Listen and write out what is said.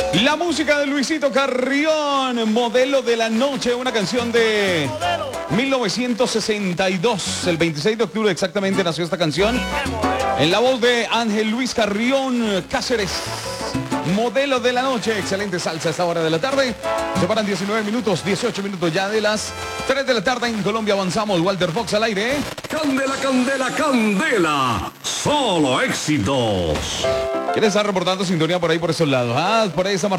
La música de Luisito Carrión, Modelo de la Noche, una canción de 1962. El 26 de octubre exactamente nació esta canción. En la voz de Ángel Luis Carrión Cáceres. Modelo de la Noche, excelente salsa a esta hora de la tarde. Se paran 19 minutos, 18 minutos ya de las 3 de la tarde en Colombia. Avanzamos, Walter Fox al aire. Candela, candela, candela. Solo éxitos. ¿Quién está reportando sintonía por ahí, por esos lados? Por ahí está